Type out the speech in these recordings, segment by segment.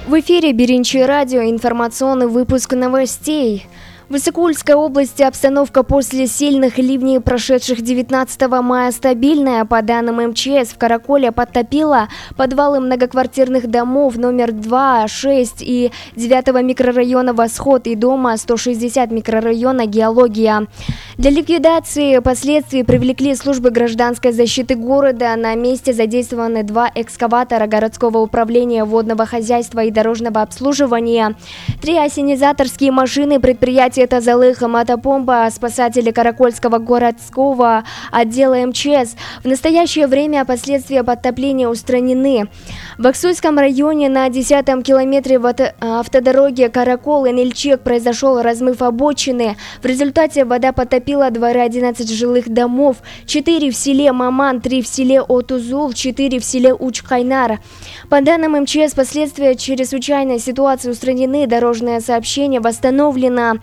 В эфире «Биринчи радио», информационный выпуск новостей. В Иссык-Кульской области обстановка после сильных ливней, прошедших 19 мая, стабильная. По данным МЧС, в Караколе подтопило подвалы многоквартирных домов номер 2, 6 и 9 микрорайона «Восход» и дома 160 микрорайона «Геология». Для ликвидации последствий привлекли службы гражданской защиты города. На месте задействованы 2 экскаватора городского управления водного хозяйства и дорожного обслуживания, 3 ассенизаторские машины предприятия «Тазалых», мотопомпа, спасатели Каракольского городского отдела МЧС. В настоящее время последствия подтопления устранены. В Аксуйском районе на 10-м километре автодороги Каракол-Энельчек произошел размыв обочины. В результате вода потопила дворы 11 жилых домов, 4 в селе Маман, 3 в селе Отузул, 4 в селе Учкайнар. По данным МЧС, последствия чрезвычайной ситуации устранены, дорожное сообщение восстановлено.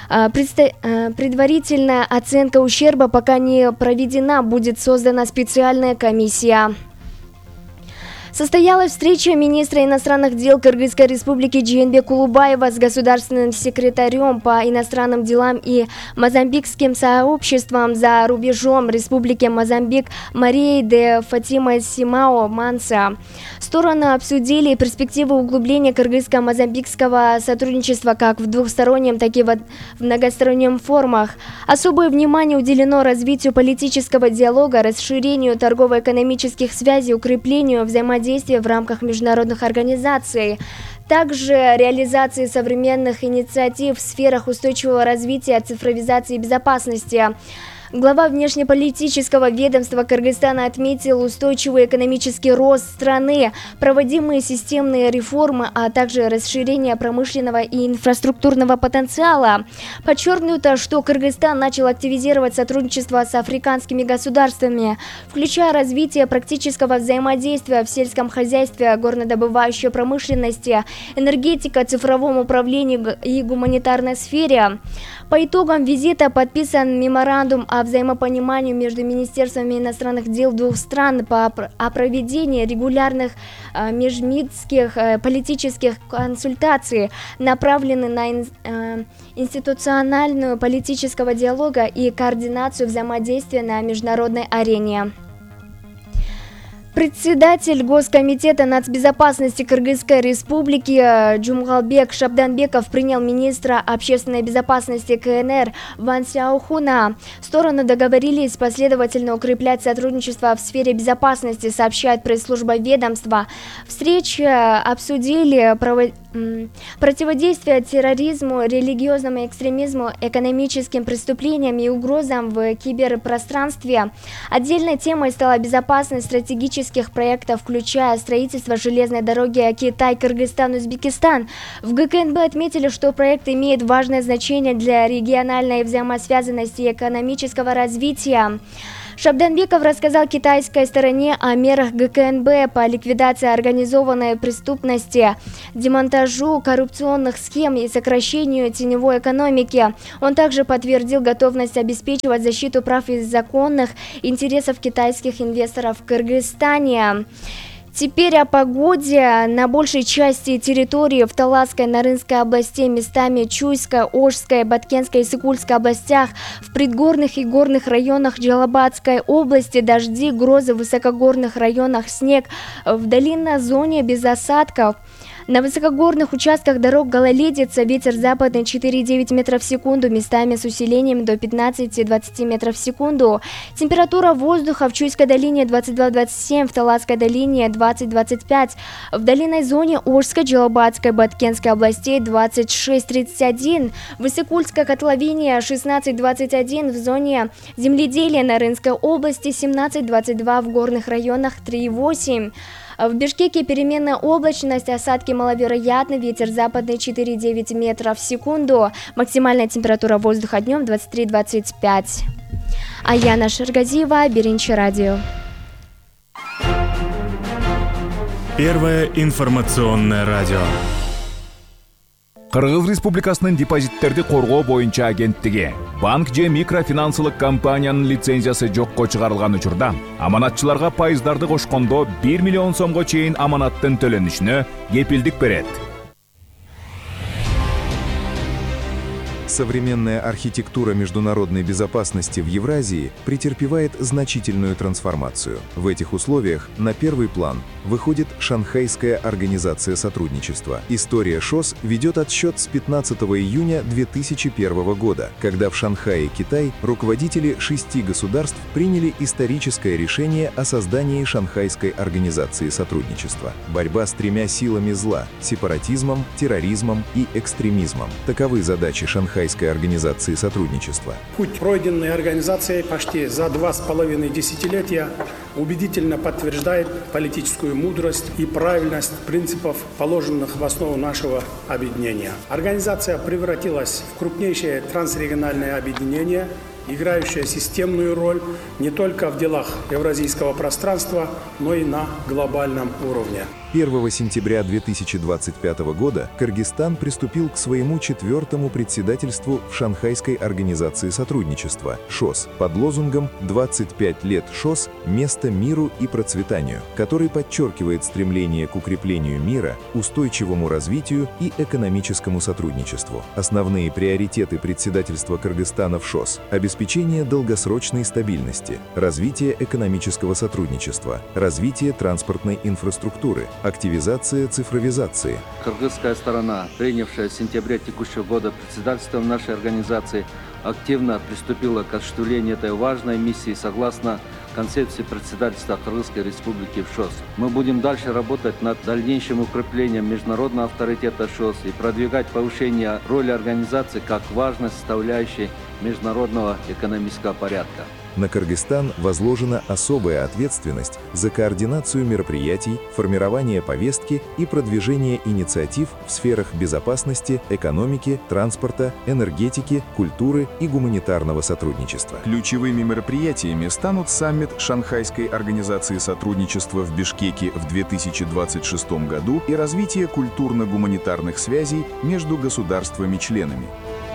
Предварительная оценка ущерба пока не проведена, будет создана специальная комиссия. Состоялась встреча министра иностранных дел Кыргызской республики Жээнбек Улубаева с государственным секретарем по иностранным делам и мозамбикским сообществом за рубежом Республики Мозамбик Марией де Фатима Симао Манса. Стороны обсудили перспективы углубления кыргызско-мозамбикского сотрудничества как в двухстороннем, так и в многостороннем формах. Особое внимание уделено развитию политического диалога, расширению торгово-экономических связей, укреплению взаимодействия в рамках международных организаций, также реализации современных инициатив в сферах устойчивого развития, цифровизации и безопасности. Глава внешнеполитического ведомства Кыргызстана отметил устойчивый экономический рост страны, проводимые системные реформы, а также расширение промышленного и инфраструктурного потенциала. Подчеркнуто, что Кыргызстан начал активизировать сотрудничество с африканскими государствами, включая развитие практического взаимодействия в сельском хозяйстве, горнодобывающей промышленности, энергетика, цифровом управлении и гуманитарной сфере. По итогам визита подписан меморандум о взаимопонимании между Министерствами иностранных дел двух стран о проведении регулярных межмидских политических консультаций, направленных на институциональную политического диалога и координацию взаимодействия на международной арене. Председатель Госкомитета нацбезопасности Кыргызской республики Джумгалбек Шабданбеков принял министра общественной безопасности КНР Ван Сяохуна. Стороны договорились последовательно укреплять сотрудничество в сфере безопасности, сообщает пресс-служба ведомства. Встречи обсудили противодействие терроризму, религиозному экстремизму, экономическим преступлениям и угрозам в киберпространстве. Отдельной темой стала безопасность стратегических проектов, включая строительство железной дороги Китай-Кыргызстан-Узбекистан. В ГКНБ отметили, что проект имеет важное значение для региональной взаимосвязанности и экономического развития. Шабданбеков рассказал китайской стороне о мерах ГКНБ по ликвидации организованной преступности, демонтажу коррупционных схем и сокращению теневой экономики. Он также подтвердил готовность обеспечивать защиту прав и законных интересов китайских инвесторов в Кыргызстане. Теперь о погоде. На большей части территории в Таласской, Нарынской области, местами Чуйской, Ошской, Баткенской и Иссык-Кульской областях, в предгорных и горных районах Джалабадской области дожди, грозы, в высокогорных районах снег, в долинной зоне без осадков. На высокогорных участках дорог гололедица, ветер западный 4,9 метров в секунду, местами с усилением до 15-20 метров в секунду. Температура воздуха в Чуйской долине 22-27, в Таласской долине 20-25, в долинной зоне Ошской, Джалабадской, Баткенской областей 26-31, в Иссык-Кульской котловине 16-21, в зоне земледелия Нарынской области 17-22, в горных районах 3,8. В Бишкеке переменная облачность, осадки маловероятны, ветер западный 4,9 метров в секунду, максимальная температура воздуха днем 23-25. Аяна Шаргазиева, Биринчи радио. Первое информационное радио. Кыргыз Республикасынын депозиттерди коргоо боюнча агенттиги банк же микрофинансылык компаниянын лицензиясы жокко чыгарылган учурда аманатчыларга пайыздарды кошкондо 1 миллион сомго чейин аманаттын төлөнүшүнө кепилдик берет. Современная архитектура международной безопасности в Евразии претерпевает значительную трансформацию. В этих условиях на первый план выходит Шанхайская организация сотрудничества. История ШОС ведет отсчет с 15 июня 2001 года, когда в Шанхае, Китай, руководители 6 государств приняли историческое решение о создании Шанхайской организации сотрудничества. Борьба с 3 силами зла – сепаратизмом, терроризмом и экстремизмом. Таковы задачи Шанхайской организации сотрудничества. Путь, пройденный организацией почти за 2,5 десятилетия, убедительно подтверждает политическую мудрость и правильность принципов, положенных в основу нашего объединения. Организация превратилась в крупнейшее трансрегиональное объединение, играющее системную роль не только в делах евразийского пространства, но и на глобальном уровне. 1 сентября 2025 года Кыргызстан приступил к своему 4-му председательству в Шанхайской организации сотрудничества ШОС под лозунгом «25 лет ШОС. Место миру и процветанию», который подчеркивает стремление к укреплению мира, устойчивому развитию и экономическому сотрудничеству. Основные приоритеты председательства Кыргызстана в ШОС – обеспечение долгосрочной стабильности, развитие экономического сотрудничества, развитие транспортной инфраструктуры, активизация цифровизации. Кыргызская сторона, принявшая в сентябре текущего года председательством нашей организации, активно приступила к осуществлению этой важной миссии согласно концепции председательства Кыргызской Республики в ШОС. Мы будем дальше работать над дальнейшим укреплением международного авторитета ШОС и продвигать повышение роли организации как важной составляющей международного экономического порядка. На Кыргызстан возложена особая ответственность за координацию мероприятий, формирование повестки и продвижение инициатив в сферах безопасности, экономики, транспорта, энергетики, культуры и гуманитарного сотрудничества. Ключевыми мероприятиями станут саммит Шанхайской организации сотрудничества в Бишкеке в 2026 году и развитие культурно-гуманитарных связей между государствами-членами.